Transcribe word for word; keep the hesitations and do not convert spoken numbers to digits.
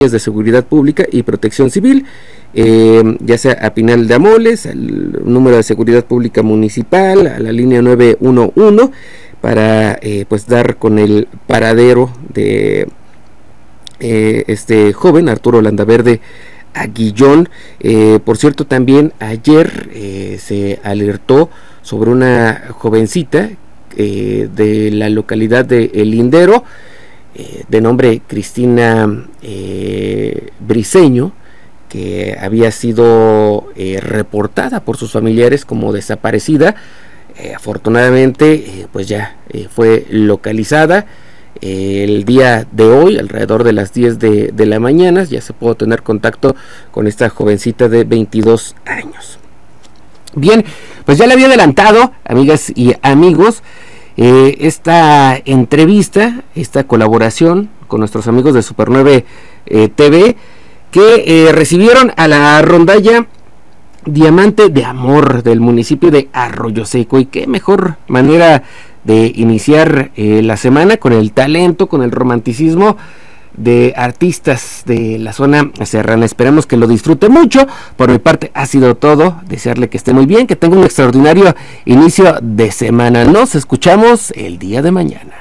de seguridad pública y protección civil, eh, ya sea a Pinal de Amoles, al número de seguridad pública municipal, a la línea nueve uno uno, para eh, pues dar con el paradero de eh, este joven Arturo Landaverde Aguillón. Eh, por cierto, también ayer eh, se alertó sobre una jovencita eh, de la localidad de El Lindero, eh, de nombre Cristina eh, Briceño, que había sido eh, reportada por sus familiares como desaparecida. Eh, afortunadamente eh, pues ya eh, fue localizada. Eh, el día de hoy, alrededor de las diez de, de la mañana, ya se pudo tener contacto con esta jovencita de veintidós años. Bien, pues ya le había adelantado, amigas y amigos, eh, esta entrevista, esta colaboración con nuestros amigos de Super nueve eh, T V, que eh, recibieron a la rondalla Diamante de Amor del municipio de Arroyo Seco. Y qué mejor manera de iniciar eh, la semana con el talento, con el romanticismo de artistas de la zona serrana. Esperamos que lo disfrute mucho. Por mi parte ha sido todo. Desearle que esté muy bien, que tenga un extraordinario inicio de semana. Nos escuchamos el día de mañana.